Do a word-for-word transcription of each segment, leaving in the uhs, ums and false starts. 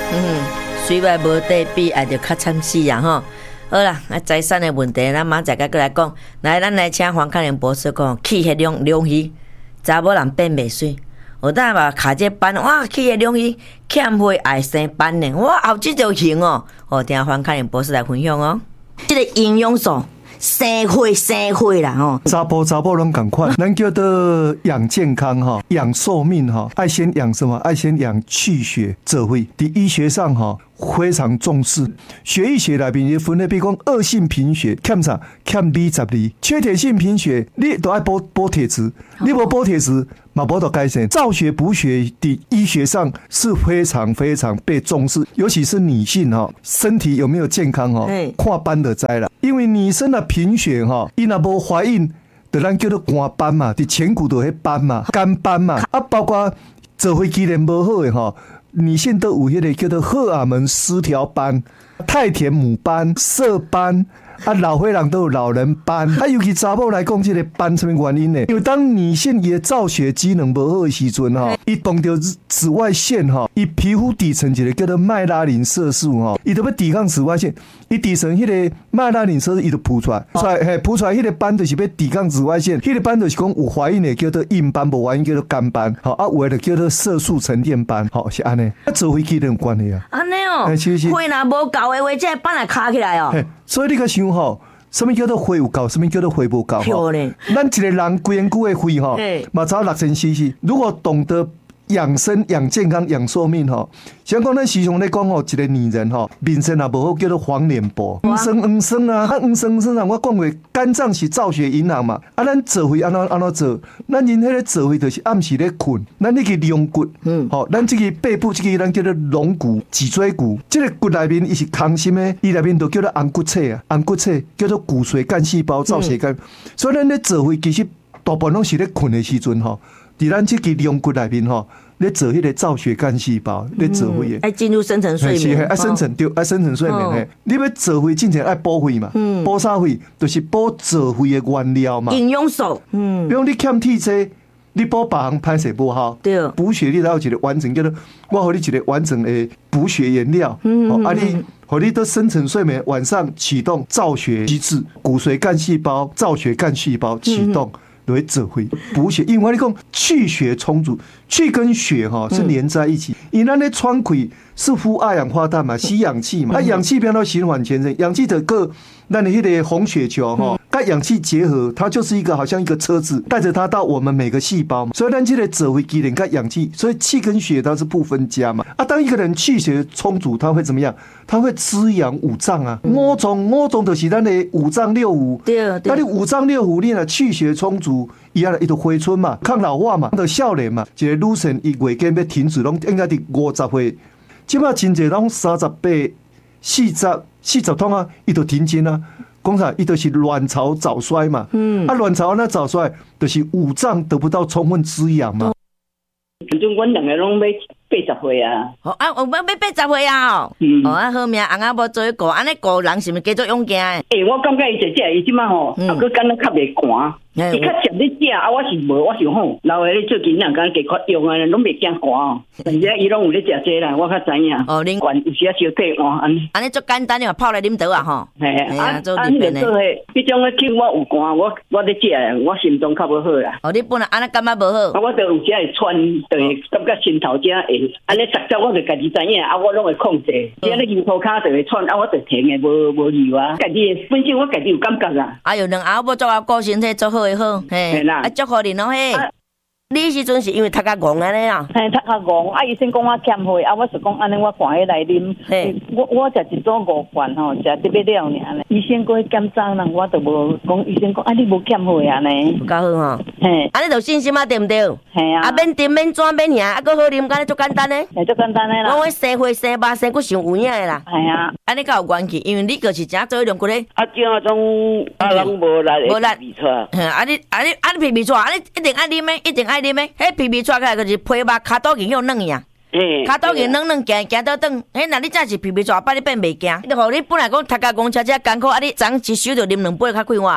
嗯，虽然无地比，也着较惨死啊吼。好啦，啊财产的问题，咱马仔个过来讲。来，咱来请黄凯玲博士讲，气血两两虚，查某人变袂水。有当嘛卡这班，哇，气血两虚，欠血爱生班呢，哇，后这就行哦。哦，听黄凯玲博士来分享哦。这个营养素。生血生血啦吼， 查甫查甫拢共款，咱叫做养健康哈，养寿命哈，爱先养什么？爱先养气血泽血。在医学上哈非常重视，血液学内面分类，比如讲恶性贫血欠啥？欠 B 十二，缺铁性贫血你都爱补补铁质，你无补铁质。嘛，无得改善，造血补血的医学上是非常非常被重视，尤其是女性哈，身体有没有健康哈，看斑的灾了。因为女生的贫血哈，伊若无怀孕，就咱叫做肝斑嘛，伫前骨都迄斑嘛，肝斑嘛，啊，包括做血机能无好的哈，女性都有迄个叫做荷尔蒙失调斑、太田母斑、色斑。啊，老岁人都有老人斑，啊，尤其查某来讲，这个斑什么原因呢？因为当女性伊的造血机能不好的时阵哈，伊碰到紫外线哈，伊皮肤底层一个叫做麦拉林色素哈，伊都要抵抗紫外线，伊底层迄个麦拉林色素伊就浮出来，出来嘿浮出来迄个斑就是要抵抗紫外线，迄个斑就是讲有怀孕的叫做硬斑，无怀孕叫做干斑，好啊，有的叫做色素沉淀斑，好是安尼，啊，做飞机都有关系啊， 安尼哦，血若无够的话，这斑来卡起来哦， 所以你个想。吼，什么叫做血有够，什么叫做血无够？ 漂亮！ 咱一个人规身躯的血吼，嘛只有六千 C C。如果懂得养生、养健康、养寿命吼，像讲咱时常咧讲吼，一个女人吼，面色也无好，叫做黄脸婆，黄生黄生啊，啊黄生生啊，我讲过，肝脏是造血银行嘛，啊，咱做血安怎安怎做？咱人迄个做血就是暗时咧困，咱那个龙骨，嗯，吼，咱这个背部这个咱叫做龙骨、脊椎骨，这个骨内面伊是空心的，伊内面都叫做红骨髓啊，红骨髓叫做骨髓干细胞造血干，所以咱咧做血其实大部分拢是咧困的时阵吼。伫咱这个龙骨内面吼，咧做迄个造血干细胞，咧做血的， 爱进入深层睡眠， 爱深层对，爱深层睡眠嘿。你要做血之前爱补血嘛，补啥血？就是补做血的原料嘛。 营养素， 嗯，比如你欠铁质，你补别项歹势不好， 对， 补血你才有一个完整叫做，我给你一个完整的补血原料，嗯，啊你。和你的深层睡眠，晚上启动造血机制，骨髓干细胞、造血干细胞启动，就会指挥补血。因为你讲气血充足，气跟血哈是连在一起。因为那穿溃是呼二氧化碳嘛，吸氧气嘛，啊氧气变到循环全身，氧气的个那你那个红血球哈，跟氧气结合，它就是一个好像一个车子，带着它到我们每个细胞嘛。所以咱这个指挥机能跟氧气，所以气跟血它是不分家嘛。啊，当一个人气血充足，他会怎么样？它会滋养五脏啊，五脏五脏就是咱的五脏六腑。 对对。 那你五脏六腑你呢气血充足，伊啊伊就回春嘛，抗老化嘛，的少年嘛，一个女性伊月经要停止，拢应该伫五十岁。即摆真侪拢三十八、四十、四十通啊，伊就停经啊。讲啥？伊就是卵巢早衰嘛。嗯。啊，卵巢那早衰，就是五脏得不到充分滋养嘛。 反正阮两个拢要八十岁啊。 哦啊，我要八十岁啊哦。嗯。哦啊，好命，翁仔无做去顾，安尼顾人是毋是加做勇敢诶？ 诶，我感觉伊姐姐伊即摆吼，啊，佮敢若较袂寒。伊较食咧食啊，我是无，我是吼，老诶咧最近人敢加发用啊，拢袂惊寒哦。而且伊拢有咧食这啦，我较知影。哦，恁管有时啊烧退换安尼。 安尼足简单诶，泡来啉倒啊吼。 嘿啊，做里面诶。迄种诶酒我有寒，我我咧食诶，我心脏较无好啦。 哦，你本来安尼感觉无好。 啊，我著有时会喘，著会感觉心头遮会，安尼逐只我著家己知影，啊，我拢会控制。只咧摇涂骹著会喘，啊，我著停诶，无无摇啊。家己本身我家己有感觉啦。 啊，有两后要做啊，顾身体做好诶好，嘿。啊，祝福你咯嘿！你迄阵是因为读较戆安尼啊？ 嘿，读较戆，啊，医生讲我欠血，啊，我是讲安尼，我赶起来啉。嘿，我我食一组五罐吼，食特别了尔咧。医生过去检查人，我都无讲，医生讲啊，你无欠血啊呢？ 较好吼。嘿，安尼就信心啊，对毋对？ 嘿啊。啊， 免甜免转免遐，啊，搁好啉，安尼足简单咧。 嘿，足简单咧啦。 我我生血生肉生骨上有影诶啦。 系啊。 安尼较有关系，因为你就是正做两骨咧。 啊，这啊种啊人无力，无力皮出。 嘿，啊你啊你啊你皮皮出，啊你一定爱啉诶，一定爱啉诶。迄皮皮出起来就是皮肉骹肚筋向软呀。骹肚筋软软行行倒转，迄若你真是皮皮抓，把你变袂惊。你互你本来讲读甲公车车艰苦，啊你昨一手就啉两杯较快活啊！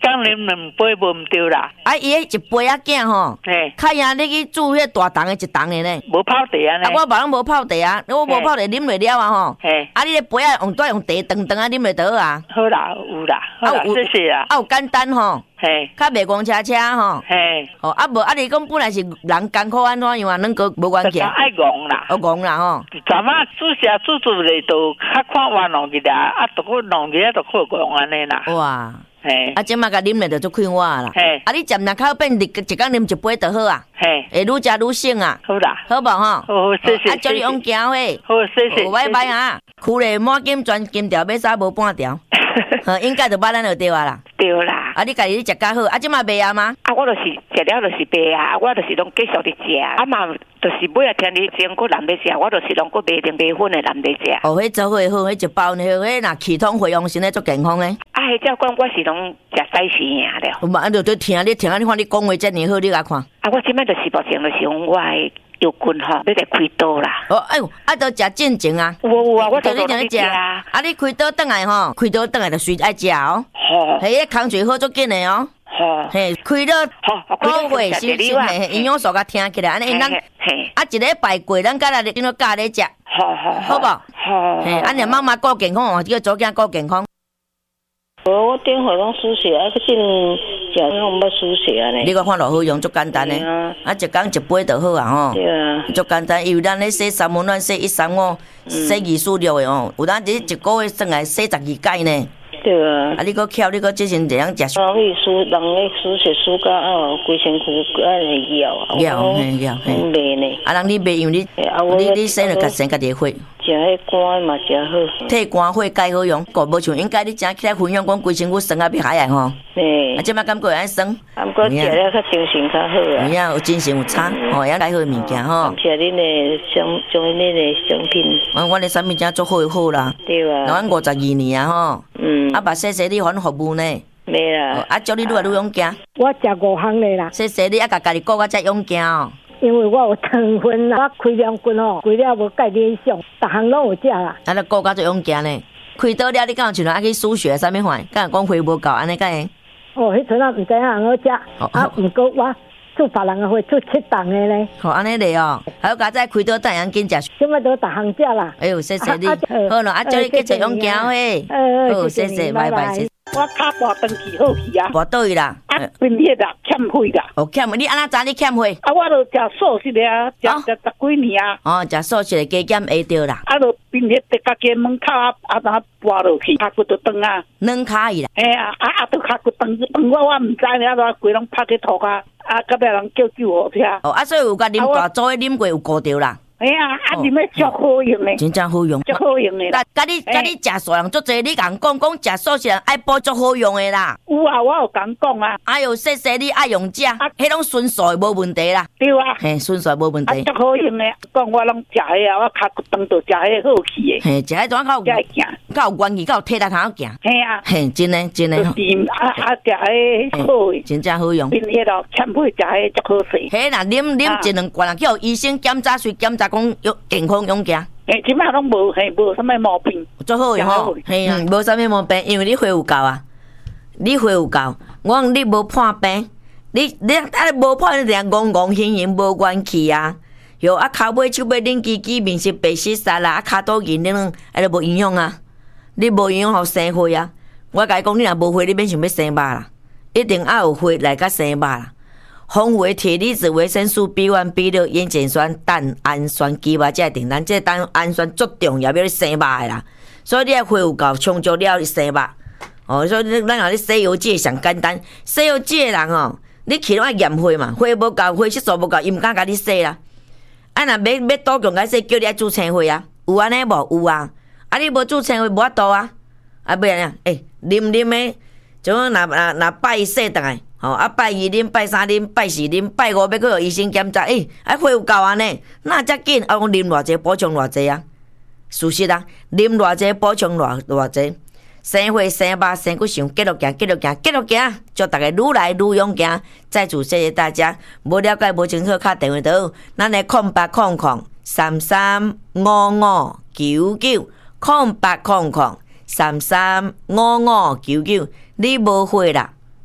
刚啉两杯无唔对啦。 啊，伊迄一杯仔囝吼， 嘿， 较赢你去煮迄大桶的一桶的呢。 无泡茶啊呢？ 啊，我别人无泡茶啊，我无泡茶啉袂了啊吼。 嘿， 啊，你个杯仔用带用茶长长啊啉袂得啊。 好啦，有啦，好啦，谢谢啊。 啊，有简单吼。 嘿， 较袂公车车吼。 嘿， 哦，啊无啊，你讲本来是人艰苦安怎样啊，恁个无关系。 爱戆啦， 哦戆啦吼。 昨晚煮食煮煮咧，都较看完弄起来，啊，都去弄起来，都好戆安尼啦。 哇。 嘿， 啊，即马甲啉咧就足快活啦。嘿，啊，你渐渐较变，一一工啉一杯就好啊。嘿，会愈食愈省啊。好啦，好无吼？ 好，谢谢。 啊，祝你往行嘿。 好，谢谢。 拜拜啊！苦咧满金全金条，要啥无半条。应该就把咱就对啊啦。对啦。啊，你家己你食较好，啊，即马卖啊吗？啊，我就是食了就是卖啊，啊，我就是拢继续伫食，啊嘛，就是每日天日前佫难得食，我就是拢佫卖定卖粉的难得食。哦，迄做伙好，迄一包呢，迄若气通回阳身咧足健康咧。啊，迄只管我是拢食西食尔了。我嘛，啊，就对听你听啊，你看你讲话遮尔好，你甲看。啊，我即摆就是目前就是用我的药棍吼，要来开刀啦。哦，哎呦，啊，都食正经啊。有有啊，我都都咧食。啊，你开刀倒来吼，开刀倒来就随爱食哦。好。嘿，迄工序好足紧的哦。好。嘿，开刀好会休息，嘿，营养素甲听起来，安尼咱嘿，啊，一礼拜过，咱甲来顶多教咧食。好好好。好无？好。嘿，啊，你妈妈顾健康，这个早囝顾健康。无，我电话拢输血，啊，去进食拢要输血啊呢。你讲看落好用，足简单呢。啊，一工一杯就好啊吼。对啊。足简单，因为咱咧洗三温暖，洗一三五，洗二四六的哦。有当一一个月算来洗十二届呢。对啊。啊，你搁巧，你搁即阵这样食。啊，伊输人咧输血输到啊，规身躯安尼摇啊。摇嘿摇嘿。卖呢。啊，人你卖，因为你你你洗了家生家己血。食迄肝嘛食好，替肝火解好用，个无像应该你正起来分享讲规身躯酸啊，要海啊吼。嘿，啊，即摆感觉安酸，啊，毋过食了较精神较好啊。有影有精神有差，吼，也解好物件吼。谢恁的商，种恁的商品。啊，阮的产品真足好好啦。对啊。阮五十二年啊吼。嗯。啊，把谢谢你反服务呢。没啦。啊，祝你愈来愈勇敢。我食五项的啦。谢谢你啊，甲家己顾较遮勇敢哦。因为我有糖分啦，我开两棍吼，开了无介理想，逐项拢有食啦。啊，你顾甲最勇敢呢？开刀了，你敢有像啊去输血啥物款？敢讲血无够，安尼敢会？哦，迄阵啊毋知影安怎食，啊，毋过我做别人的血做七档的咧。好，安尼咧哦，还有家再开刀，等下紧食。即摆都逐项食啦。哎呦，谢谢你。好咯，啊，祝你继续勇敢嘿。好，谢谢，拜拜。我脚跋长期好去啊，跋倒去啦。啊，冰血啦，欠血啦。哦，欠，你安怎知你欠血？啊，我著食素食的啊，食食十几年啊。哦，食素食的加减会着啦。啊，著冰血伫家己门口啊，啊，哪跋落去，脚骨就断啊。软脚伊啦。嘿啊，啊啊，著脚骨断断我我毋知呢，啊，规拢拍去涂啊，啊，隔壁人叫救护车。哦，啊，所以有甲啉大组的啉过有顾着啦。哎呀，啊！你们足好用的，真正好用，足好用的。甲甲你甲你食素人足济，你共讲讲食素食人爱补足好用的啦。有啊，我有共讲啊。哎呦，谢谢你爱用食，迄种纯素无问题啦。对啊，嘿，纯素无问题。足好用的，讲我拢食的啊，我脚骨断到食迄好去的。嘿，食迄种较有较有元气，较有体力，较好行。嘿啊，嘿，真的真的。就是啊啊，食迄好的，真正好用。冰迄咯，欠血食迄足好势。嘿啦，啉啉一两罐啊，叫医生检查，随检查。讲有健康勇敢，诶，即摆拢无嘿，无啥物毛病，足好用吼，嘿啊，无啥物毛病，因为你血有够啊，你血有够，我讲你无破病，你你啊无破，你定戆戆形形无元气啊，哟啊骹尾手尾恁叽叽面是白色沙啦，啊骹肚硬恁拢啊都无营养啊，你无营养互生血啊，我甲你讲，你若无血，你免想要生肉啦，一定要有血来甲生肉啦。丰富铁离子、维生素 B 一、B 六、烟碱酸、蛋氨酸、鸡巴这订单，这蛋氨酸足重要，要你生肉的啦。所以你要血有够充足了，你生肉。哦，所以咱若你西药剂上简单，西药剂的人哦，你去拢爱验血嘛，血无够，血色素无够，伊毋敢甲你洗啦。啊，若要要多强甲洗，叫你爱注青血啊？有安尼无？有啊。啊，你无注青血无法度啊？啊，不然呀，诶，啉啉的，种若若若拜一洗倒来。哦，啊，拜二啉，拜三啉，拜四啉，拜五要去互医生检查，诶、欸，啊，血有够安尼，那遮紧，啊，讲啉偌济补充偌济啊？事实啊，啉偌济补充偌偌济，生血生肉生骨想，继续行，继续行，继续行，祝大家愈来愈勇敢。再次谢谢大家，无了解无清楚，敲电话倒，咱的空八空空三三五五九九，空八空空三三五五九九，你无血啦？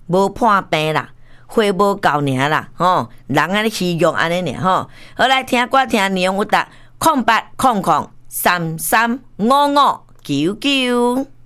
无破病啦，花无够尔啦，吼，人安尼虚弱安尼尔吼。好来听歌听内容有答，空八空空三三五五九九。